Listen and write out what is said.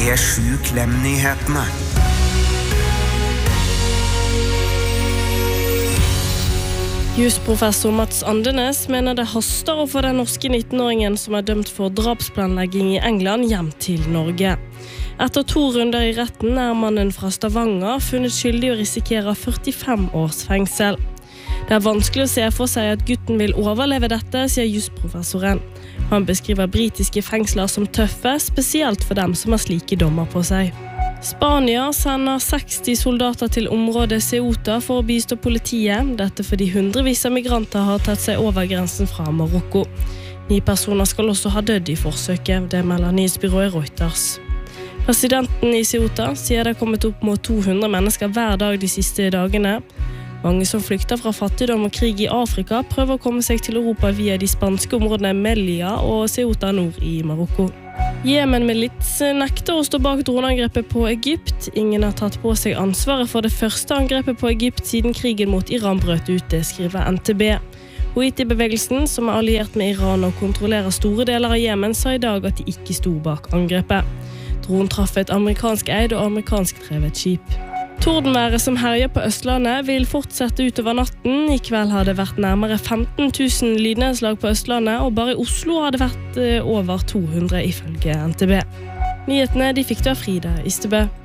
P7 Klem-nyhetene. Jusprofessor Mats Andenes mener det haster å få den norske 19-åringen som er dømt for drapsplanlegging i England hjem til Norge. Etter 2 runder i retten er mannen fra Stavanger funnet skyldig og risikerer 45 års fengsel. Det er vanskelig å se for seg at gutten vil overleve dette, sier jusprofessoren. Han beskriver britiske fengsler som tøffe, spesielt for dem som har slike dommer på seg. Spania sender 60 soldater til området Ceuta for å bistå politiet, dette fordi hundrevis av migranter har tatt seg over grensen fra Marokko. 9 personer skal også ha dødd i forsøket, det melder nyhetsbyrået Reuters. Presidenten i Ceuta sier det har kommet opp mot 200 mennesker hver dag de siste dagene. Mange som flykter fra fattigdom og krig i Afrika prøver å komme seg til Europa via de spanske områdene Melilla og Ceuta nord i Marokko. Jemen-milits nekter å stå bak droneangrepet på Egypt. Ingen har tatt på seg ansvaret for det første angrepet på Egypt siden krigen mot Iran brøt ut, det skriver NTB. Houthi-bevegelsen, som er alliert med Iran og kontrollerer store deler av Jemen, sa i dag at de ikke sto bak angrepet. Dronen traff et amerikansk eid og amerikansk drevet skip. Tordenværet som herjer på Østlandet vil fortsette utover natten. I kveld har det vært nærmere 15 000 lydnedslag på Østlandet, og bare i Oslo har det vært over 200 ifølge NTB. Nyhetene de fikk du av Frida Ystebø.